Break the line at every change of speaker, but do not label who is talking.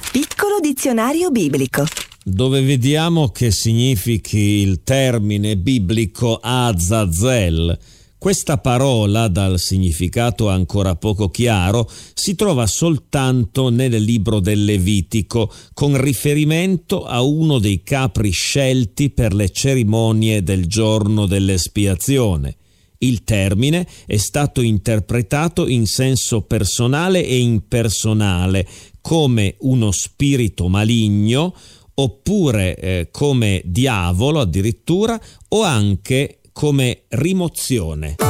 Piccolo dizionario biblico,
dove vediamo che significhi il termine biblico Azazel. Questa parola, dal significato ancora poco chiaro, si trova soltanto nel libro del Levitico, con riferimento a uno dei capri scelti per le cerimonie del giorno dell'espiazione. Il termine è stato interpretato in senso personale e impersonale, come uno spirito maligno, oppure come diavolo addirittura, o anche come rimozione.